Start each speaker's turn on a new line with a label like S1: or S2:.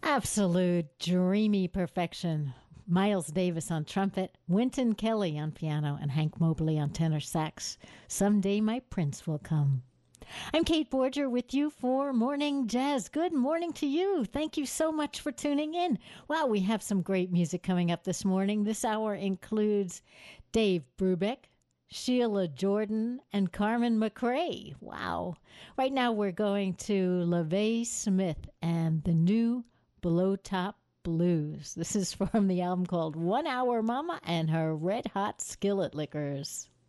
S1: Absolute dreamy perfection. Miles Davis on trumpet, Wynton Kelly on piano, and Hank Mobley on tenor sax. Someday my prince will come. I'm Kate Borger with you for Morning Jazz. Good morning to you. Thank you so much for tuning in. Wow, we have some great music coming up this morning. This hour includes Dave Brubeck, Sheila Jordan, and Carmen McRae. Wow. Right now we're going to LaVey Smith and the new Below Top Blues. This is from the album called 1 Hour Mama and her Red Hot Skillet Lickers.